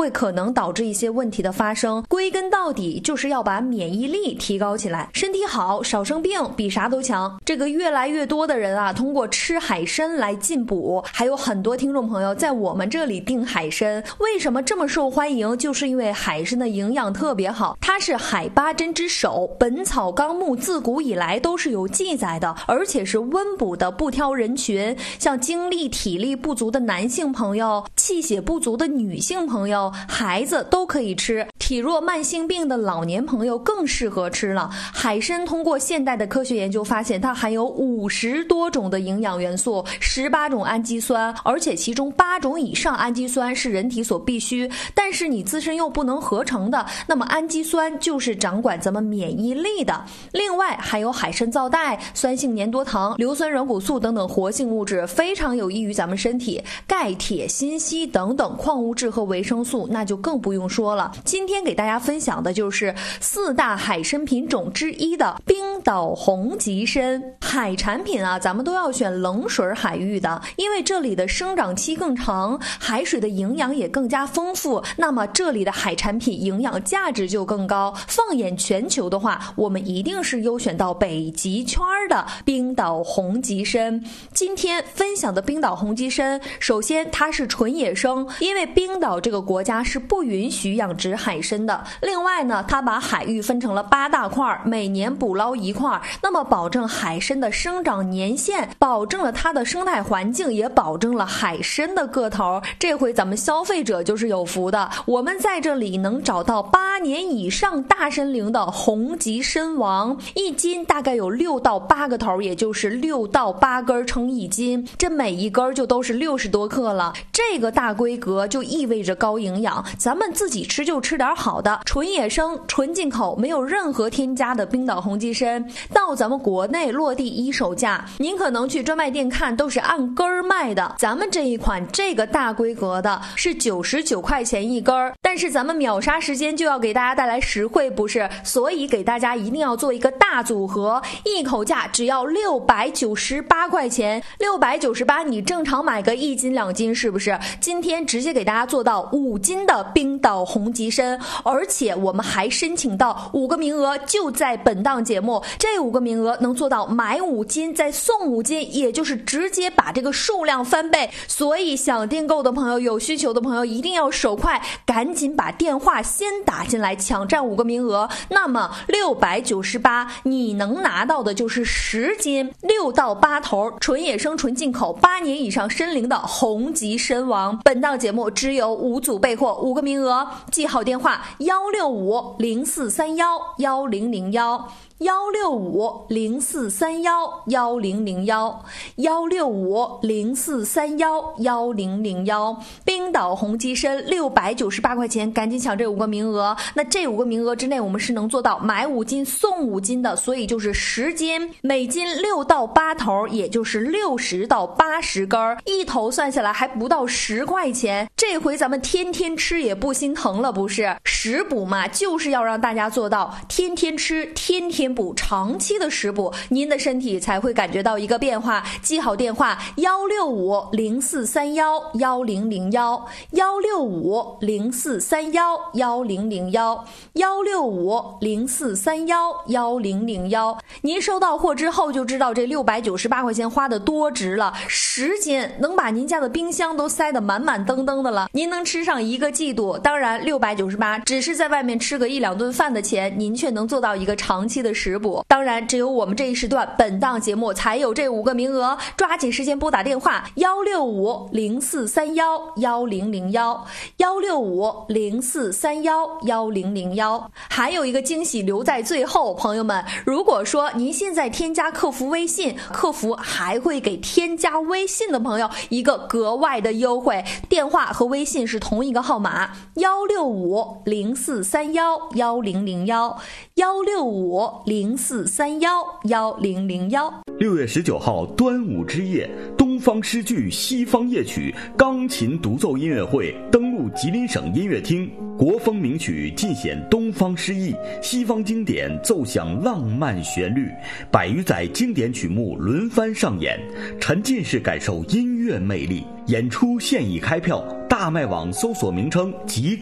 会可能导致一些问题的发生。归根到底就是要把免疫力提高起来，身体好少生病比啥都强。这个越来越多的人啊，通过吃海参来进补，还有很多听众朋友在我们这里订海参，为什么这么受欢迎？就是因为海参的营养特别好，它是海八珍之首，本草纲目自古以来都是有记载的，而且是温补的，不挑人群，像精力体力不足的男性朋友，气血不足的女性朋友，孩子都可以吃，体弱慢性病的老年朋友更适合吃了。海参通过现代的科学研究发现，它含有50多种的营养元素，18种氨基酸，而且其中8种以上氨基酸是人体所必须，但是你自身又不能合成的，那么氨基酸就是掌管咱们免疫力的。另外还有海参皂苷、酸性粘多糖、硫酸软骨素等等活性物质，非常有益于咱们身体。钙、铁、锌、硒等等矿物质和维生素那就更不用说了。今天给大家分享的就是4大海参品种之一的冰岛红极参。海产品啊，咱们都要选冷水海域的，因为这里的生长期更长，海水的营养也更加丰富，那么这里的海产品营养价值就更高。放眼全球的话，我们一定是优选到北极圈的冰岛红极参。今天分享的冰岛红极参，首先它是纯野生，因为冰岛这个国家是不允许养殖海参的。另外呢，它把海域分成了8大块，每年捕捞1块，那么保证海参的生长年限，保证了它的生态环境，也保证了海参的个头。这回咱们消费者就是有福的，我们在这里能找到8年以上大参龄的红极参王，一斤大概有6到8个头，也就是6到8根称1斤，这每一根就都是60多克了。这个大规格就意味着高营养，咱们自己吃就吃点好的，纯野生纯进口，没有任何添加的冰岛红极参，到咱们国内落地一手价，您可能去专卖店看都是按根儿卖的，咱们这一款这个大规格的是99块钱1根，但是咱们秒杀时间就要给大家带来实惠，不是？所以给大家一定要做一个大组合，一口价只要698块钱，698你正常买个1斤2斤是不是？今天直接给大家做到5斤的冰岛红极参，而且我们还申请到5个名额，就在本档节目，这5个名额能做到买5斤再送5斤，也就是直接把这个数量翻倍。所以想订购的朋友，有需求的朋友一定要手快，赶紧把电话先打进来，抢占5个名额。那么698你能拿到的就是10斤6到8头纯野生纯进口8年以上参龄的红极参王。本档节目只有5组备货，5个名额，记好电话16504311001，16504311001，16504311001。冰岛红极参698块钱，赶紧抢这5个名额。那这5个名额之内，我们是能做到买5斤送5斤的，所以就是10斤，每斤6到8头，也就是60到80根，一头算下来还不到10块钱。这回咱们天天吃也不心疼了，不是？食补嘛，就是要让大家做到天天吃，天天补，长期的食补，您的身体才会感觉到一个变化。记好电话16504311001，16504311001，16504311001。您收到货之后就知道这698块钱花的多值了，10斤能把您家的冰箱都塞得满满登登的了，您能吃上1个季度。当然698只是在外面吃个1、2顿饭的钱，您却能做到一个长期的食补。当然只有我们这一时段本档节目才有这5个名额，抓紧时间拨打电话16504311001，16504311001。还有一个惊喜留在最后，朋友们，如果说您现在添加客服微信，客服还会给添加微信的朋友一个格外的优惠，电话和微信是同一个号码 ，16504311001，16504311001。6月19号端午之夜，东方诗句西方夜曲钢琴独奏音乐会登陆吉林省音乐厅，国风名曲尽显东方诗意，西方经典奏响浪漫旋律，100余载经典曲目轮番上演，沉浸式感受音乐魅力。演出现已开票，大麦网搜索名称即